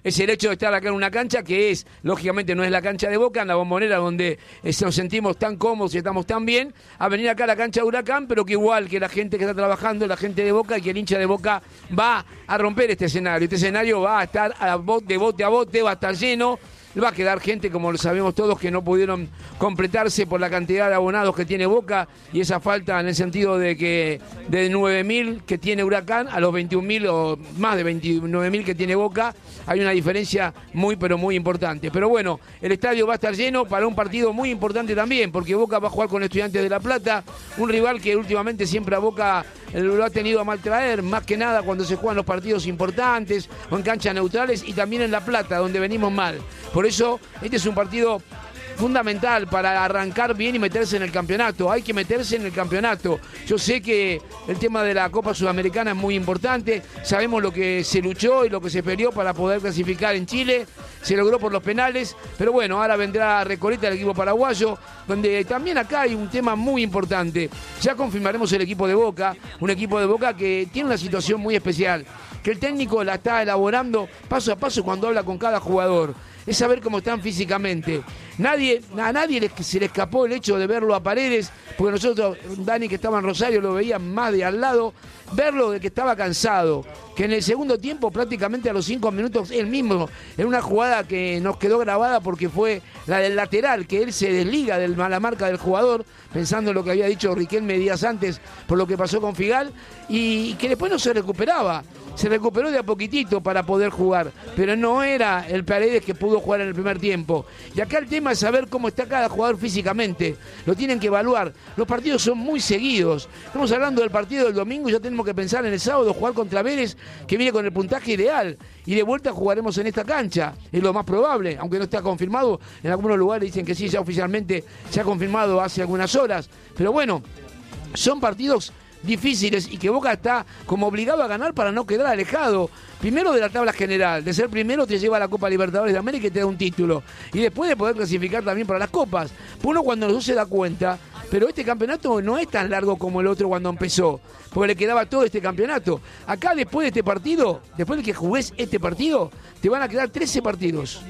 es el hecho de estar acá en una cancha que es, lógicamente no es la cancha de Boca, en la Bombonera donde nos sentimos tan cómodos y estamos tan bien, a venir acá a la cancha de Huracán, pero que igual que la gente que está trabajando, la gente de Boca y que el hincha de Boca va a romper este escenario. Este escenario va a estar de bote a bote, va a estar lleno. Va a quedar gente, como lo sabemos todos, que no pudieron completarse por la cantidad de abonados que tiene Boca y esa falta en el sentido de que de 9.000 que tiene Huracán a los 21.000 o más de 29.000 que tiene Boca, hay una diferencia muy pero muy importante. Pero bueno, el estadio va a estar lleno para un partido muy importante también, porque Boca va a jugar con Estudiantes de La Plata, un rival que últimamente siempre a Boca lo ha tenido a mal traer, más que nada cuando se juegan los partidos importantes o en canchas neutrales y también en La Plata, donde venimos mal. Por eso, este es un partido fundamental para arrancar bien y meterse en el campeonato. Hay que meterse en el campeonato. Yo sé que el tema de la Copa Sudamericana es muy importante. Sabemos lo que se luchó y lo que se peleó para poder clasificar en Chile. Se logró por los penales. Pero bueno, ahora vendrá Recoleta, el equipo paraguayo, donde también acá hay un tema muy importante. Ya confirmaremos el equipo de Boca, un equipo de Boca que tiene una situación muy especial, que el técnico la está elaborando paso a paso cuando habla con cada jugador. Es saber cómo están físicamente. A nadie se le escapó el hecho de verlo a Paredes, porque nosotros, Dani, que estaba en Rosario, lo veía más de al lado, verlo de que estaba cansado, que en el segundo tiempo, prácticamente a los 5 minutos, él mismo, en una jugada que nos quedó grabada porque fue la del lateral, que él se desliga de la marca del jugador, pensando en lo que había dicho Riquelme días antes por lo que pasó con Figal, y que después no se recuperaba. Se recuperó de a poquitito para poder jugar, pero no era el Paredes que pudo jugar en el primer tiempo. Y acá el tema es saber cómo está cada jugador físicamente. Lo tienen que evaluar. Los partidos son muy seguidos. Estamos hablando del partido del domingo y ya tenemos que pensar en el sábado jugar contra Vélez, que viene con el puntaje ideal. Y de vuelta jugaremos en esta cancha. Es lo más probable, aunque no está confirmado. En algunos lugares dicen que sí, ya oficialmente se ha confirmado hace algunas horas. Pero bueno, son partidos difíciles y que Boca está como obligado a ganar para no quedar alejado primero de la tabla general. De ser primero te lleva a la Copa Libertadores de América y te da un título, y después de poder clasificar también para las copas. Uno cuando no se da cuenta, pero este campeonato no es tan largo como el otro cuando empezó, porque le quedaba todo este campeonato. Acá después de este partido, después de que jugués este partido, te van a quedar 13 partidos.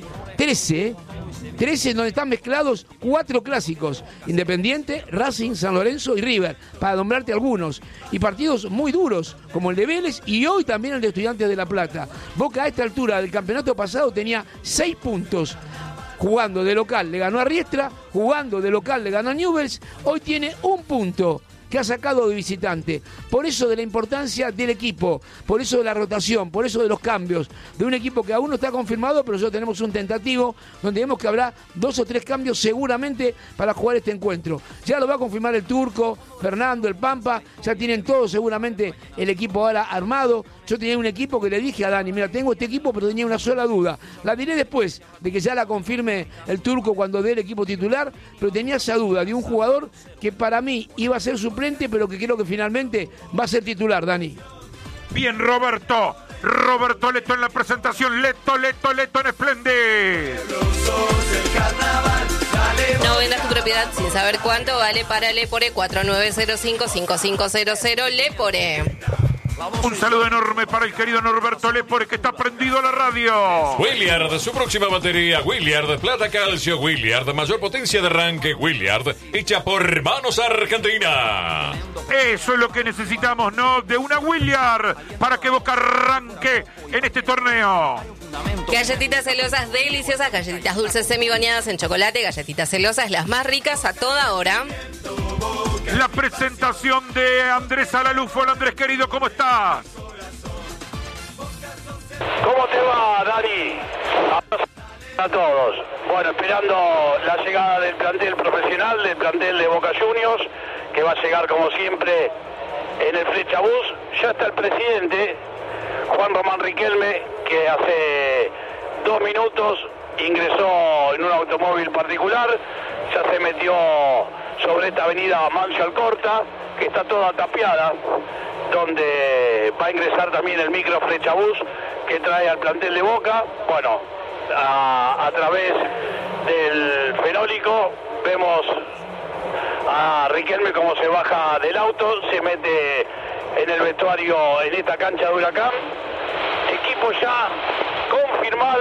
13 donde están mezclados 4 clásicos: Independiente, Racing, San Lorenzo y River, para nombrarte algunos. Y partidos muy duros, como el de Vélez y hoy también el de Estudiantes de La Plata. Boca a esta altura del campeonato pasado tenía 6 puntos. Jugando de local le ganó a Riestra, jugando de local le ganó a Newell's, hoy tiene 1 punto que ha sacado de visitante. Por eso de la importancia del equipo, por eso de la rotación, por eso de los cambios, de un equipo que aún no está confirmado, pero ya tenemos un tentativo donde vemos que habrá 2 o 3 cambios seguramente para jugar este encuentro. Ya lo va a confirmar el Turco, Fernando, el Pampa, ya tienen todo seguramente el equipo ahora armado. Yo tenía un equipo que le dije a Dani, mira, tengo este equipo, pero tenía una sola duda. La diré después de que ya la confirme el Turco cuando dé el equipo titular, pero tenía esa duda de un jugador que para mí iba a ser suplente, pero que creo que finalmente va a ser titular, Dani. Bien, Roberto Leto en la presentación. Leto en Esplendid. No vendas tu propiedad sin saber cuánto vale para Lepore. 4905-5500 Lepore. Un saludo enorme para el querido Norberto Lepore, que está prendido a la radio. Williard, su próxima batería. Williard, plata calcio. Williard, mayor potencia de arranque. Williard, hecha por Manos Argentina. Eso es lo que necesitamos, ¿no? De una Williard para que Boca arranque en este torneo. Galletitas celosas deliciosas, galletitas dulces semibañadas en chocolate, galletitas celosas las más ricas a toda hora. La presentación de Andrés Alalufo. Hola, Andrés, querido, ¿cómo estás? ¿Cómo te va, Dani? A todos. Bueno, esperando la llegada del plantel profesional, del plantel de Boca Juniors, que va a llegar como siempre en el Flechabús. Ya está el presidente, Juan Román Riquelme, que hace 2 minutos ingresó en un automóvil particular, ya se metió sobre esta avenida Mancio Alcorta, que está toda tapiada, donde va a ingresar también el micro Flechabús que trae al plantel de Boca. Bueno, a través del fenólico vemos a Riquelme como se baja del auto, se mete en el vestuario en esta cancha de Huracán. Equipo ya confirmado.